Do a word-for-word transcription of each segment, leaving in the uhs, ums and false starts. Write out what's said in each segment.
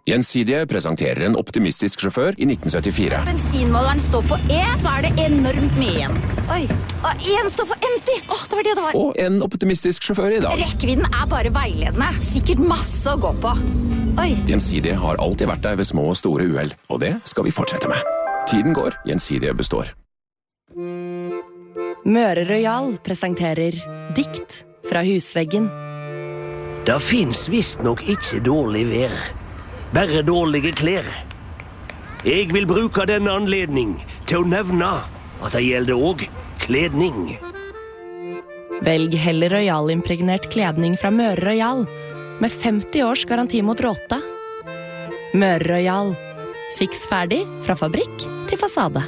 Gjensidige presenterer en optimistisk sjåfør i nitten syttifire. Bensinmåleren står på E, så er det enormt mye igjen. Oi, og en står for empty. Åh, det var det det var. Og en optimistisk sjåfør i dag. Rekkevidden er bare veiledende. Sikkert masse å gå på. Oi. Gjensidige har alltid vært der ved små og store uheld, og det skal vi fortsette med. Tiden går, Gjensidige består. Møre Royal presenterer Dikt fra husveggen. Det finnes visst nok ikke dårlig vær. Bare dårlige klær. Jeg vil bruke denne anledning til å nevne at det gjelder også kledning. Velg heller Royal-impregnert kledning fra Møre Royal, med femti års garanti mot råte. Møre Royal. Fiks ferdig fra fabrikk til fasade.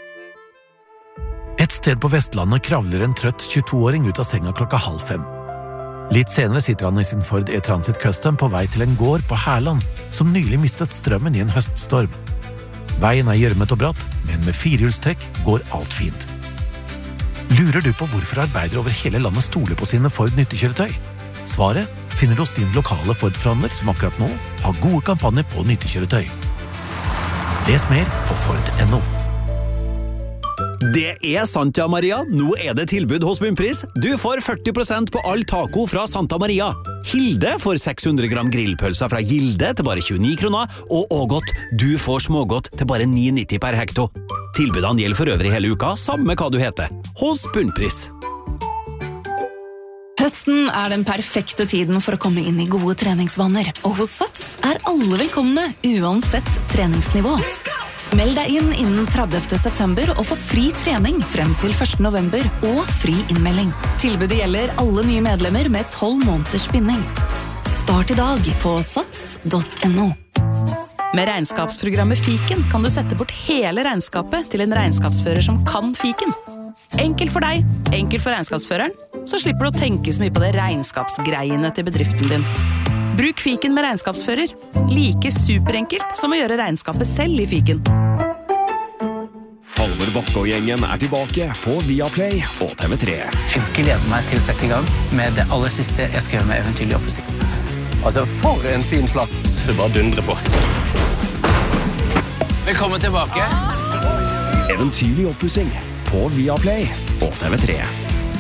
Et sted på Vestlandet kravler en trøtt tjueto-åring ut av senga klokka halv fem. Litt senere sitter han i sin Ford E-Transit Custom på vei til en gård på Herland, som nylig mistet strømmen i en høststorm. Veien er gjørmet og bratt, men med firehjulstrekk går alt fint. Lurer du på hvorfor arbeidere over hele landet stoler på sine Ford nyttekjøretøy? Svaret finner du hos din lokale Ford-forhandler som akkurat nå har gode kampanjer på nyttekjøretøy. Les mer på Ford punktum no. Det er sant, ja, Maria. Nå er det tilbud hos Bunnpris. Du får førti prosent på all taco fra Santa Maria. Hilde får seks hundre gram grillpølser fra Gilde til bare tjueni kroner, og Ågot, du får smågodt til bare ni nitti per hekto. Tilbudene gjelder for øvrig hele uka, samme hva du heter. Hos Bunnpris. Høsten er den perfekte tiden for å komme inn i gode treningsvaner, og hos Sats er alle velkomne, uansett treningsnivå. Meld deg inn innen tredivte september og få fri trening frem til første november og fri innmelding. Tilbudet gjelder alle nye medlemmer med tolv måneders binding. Start i dag på sats punktum no. Med regnskapsprogrammet Fiken kan du sette bort hele regnskapet til en regnskapsfører som kan Fiken. Enkelt for deg, enkelt for regnskapsføreren, så slipper du å tenke så mye på det regnskapsgreiene til bedriften din. Bruk Fiken med regnskapsfører. Like superenkelt som å gjøre regnskapet selv i Fiken. Halvor Bakke og gjengen er tilbake på Viaplay og T V tre. Jeg gleder meg til å sette i gang med det aller siste jeg skal gjøre med Eventyrlig oppussing. Altså, for en fin plass. Det bare dundrer på. Velkommen tilbake. Eventyrlig oppussing på Viaplay og T V tre.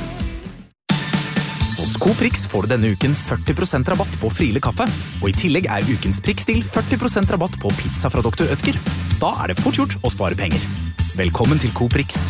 Hos Coprix får du denne uken førti prosent rabatt på Friele kaffe, og i tillegg er ukens prikkstil førti prosent rabatt på pizza fra doktor Ødger. Da er det fort gjort å spare penger. Velkommen til Coprix.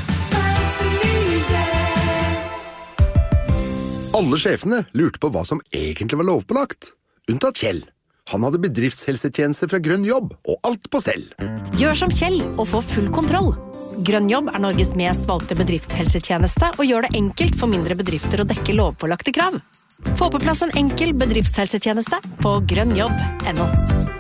Alle sjefene lurte på hva som egentlig var lovpålagt. Unntatt Kjell. Han hadde bedriftshelsetjeneste fra Grønn Jobb, og alt på stell. Gjør som Kjell og få full kontroll. Grønn Jobb er Norges mest valgte bedriftshelsetjeneste og gjør det enkelt for mindre bedrifter å dekke lovpålagte krav. Få på plass en enkel bedriftshelsetjeneste på grønn jobb punktum no.